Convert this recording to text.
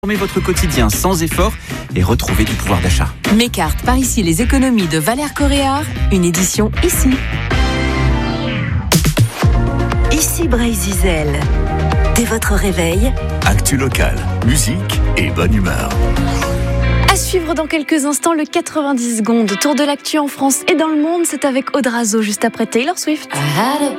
Transformez votre quotidien sans effort et retrouvez du pouvoir d'achat. Mes cartes par ici, les économies de Valère Coréard, une édition ici. Ici Braille Zizel. Dès votre réveil, actu local, musique et bonne humeur. À suivre dans quelques instants le 90 secondes. Tour de l'actu en France et dans le monde, c'est avec Audrazo juste après Taylor Swift.